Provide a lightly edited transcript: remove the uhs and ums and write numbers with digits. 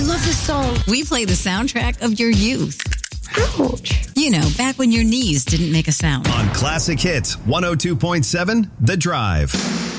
love this song. We play the soundtrack of your youth. Ouch. You know, back when your knees didn't make a sound. On Classic Hits 102.7 The Drive.